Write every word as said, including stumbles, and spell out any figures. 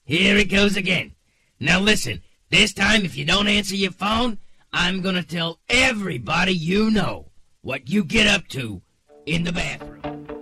Here it goes again. Now listen, this time if you don't answer your phone, I'm gonna tell everybody you know what you get up to in the bathroom.